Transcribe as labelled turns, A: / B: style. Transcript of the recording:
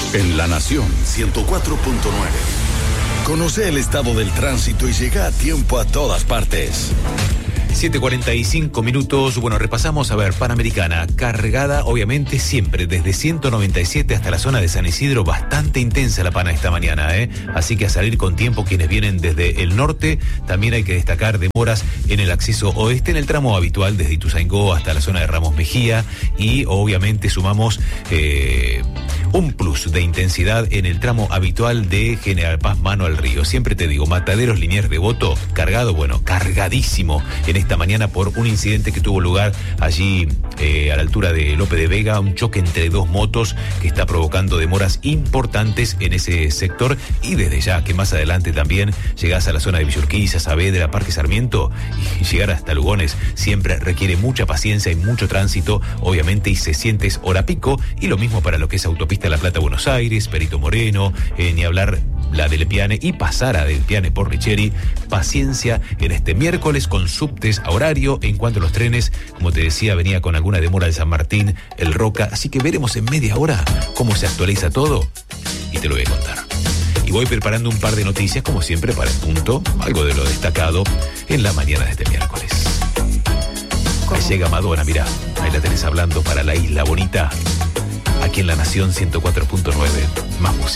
A: En La Nación 104.9. Conoce el estado del tránsito y llega a tiempo a todas partes.
B: 7:45 minutos. Bueno, repasamos, Panamericana, cargada, obviamente, siempre, desde 197 hasta la zona de San Isidro, bastante intensa la Pana esta mañana, Así que a salir con tiempo quienes vienen desde el norte. También hay que destacar demoras en el acceso oeste, en el tramo habitual, desde Ituzaingó hasta la zona de Ramos Mejía, y obviamente sumamos un plus de intensidad en el tramo habitual de General Paz mano al río. Siempre te digo, Mataderos Liniers Devoto, cargado, cargadísimo en esta mañana por un incidente que tuvo lugar allí a la altura de Lope de Vega, un choque entre dos motos que está provocando demoras importantes en ese sector, y desde ya que más adelante también llegás a la zona de Villa Urquiza, Saavedra, Parque Sarmiento, y llegar hasta Lugones siempre requiere mucha paciencia y mucho tránsito, obviamente, y se sientes hora pico, y lo mismo para lo que es autopista La Plata-Buenos Aires, Perito Moreno, ni hablar la del Piane y pasar a del Piane por Richeri. Paciencia en este miércoles con subtes a horario. En cuanto a los trenes, como te decía, venía con alguna demora el San Martín, el Roca, así que veremos en media hora cómo se actualiza todo y te lo voy a contar. Y voy preparando un par de noticias, como siempre, para el punto, algo de lo destacado en la mañana de este miércoles. Ahí llega Madonna, mirá, ahí la tenés hablando para la Isla Bonita, aquí en La Nación 104.9, más música.